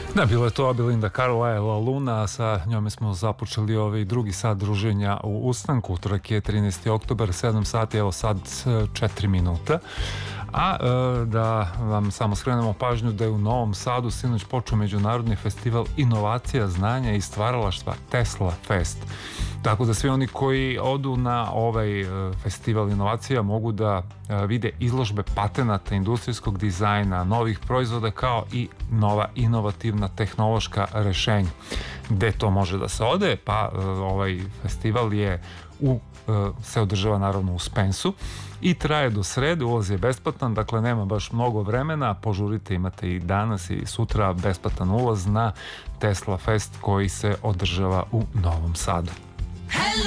Da, bilo je to Belinda Carlisle, La Luna, sa njome smo započeli ovaj drugi sat druženja u ustanku. Utorak je 13. oktobar, 7 sati, evo sad 4 minuta. A da vam samo skrenemo pažnju da je u Novom Sadu sinoć počeo međunarodni festival inovacija, znanja i stvaralaštva Tesla Fest. Tako da svi oni koji odu na ovaj festival inovacija mogu da vide izložbe patenata, industrijskog dizajna, novih proizvoda kao i nova inovativna tehnološka rešenja. Gde to može da se ode? Pa ovaj festival je se održava naravno u Spensu i traje do srede, ulaz je besplatan, dakle nema baš mnogo vremena, požurite, imate i danas i sutra besplatan ulaz na Tesla Fest koji se održava u Novom Sadu.